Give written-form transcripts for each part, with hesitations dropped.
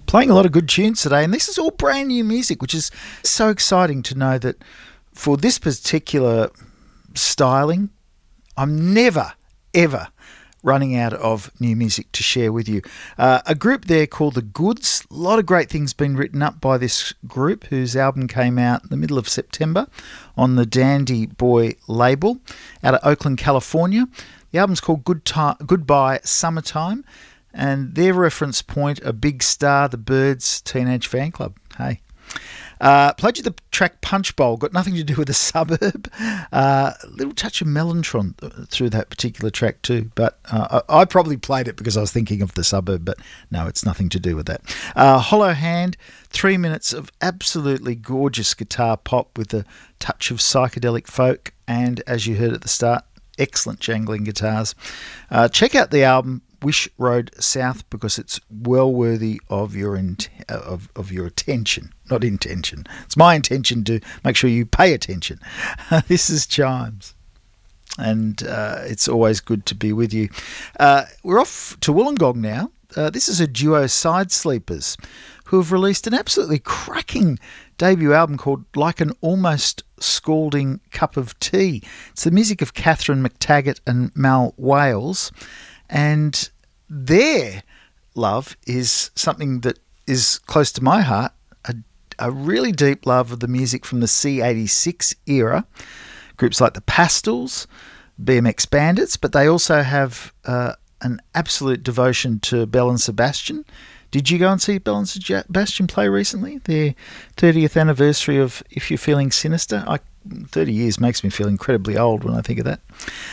Playing a lot of good tunes today, and this is all brand new music, which is so exciting to know that for this particular styling, I'm never, ever running out of new music to share with you. A group there called The Goods. A lot of great things been written up by this group, whose album came out in the middle of September on the Dandy Boy label out of Oakland, California. The album's called Goodbye Summertime, and their reference point, a big star, the Byrds Teenage Fan Club. Hey. Played you the track Punch Bowl, got nothing to do with a suburb. A little touch of Mellotron through that particular track too, but I probably played it because I was thinking of the suburb, but no, it's nothing to do with that. Hollow Hand, 3 minutes of absolutely gorgeous guitar pop with a touch of psychedelic folk, and as you heard at the start, excellent jangling guitars. Check out the album Wish Road South because it's well worthy of your of your attention, not intention. It's my intention to make sure you pay attention. This is Chimes, and it's always good to be with you. We're off to Wollongong now. This is a duo, Side Sleepers, who have released an absolutely cracking debut album called Like an Almost Scalding Cup of Tea. It's the music of Catherine McTaggart and Mal Wales. And their love is something that is close to my heart, a really deep love of the music from the C86 era. Groups like the Pastels, BMX Bandits, but they also have an absolute devotion to Belle and Sebastian. Did you go and see Belle and Sebastian play recently? Their 30th anniversary of If You're Feeling Sinister. 30 years makes me feel incredibly old when I think of that.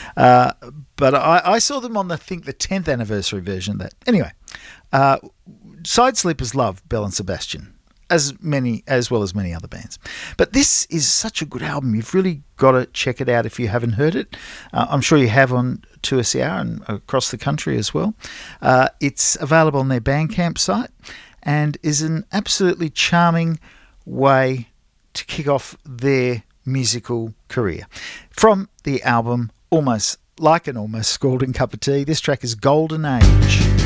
But I saw them on the 10th anniversary version of that. Anyway, Side Sleepers love Belle and Sebastian, as well as many other bands. But this is such a good album. You've really got to check it out if you haven't heard it. I'm sure you have on 2SER and across the country as well. It's available on their Bandcamp site and is an absolutely charming way to kick off their musical career. From the album Almost Like an Almost Scalding Cup of Tea, this track is Golden Age.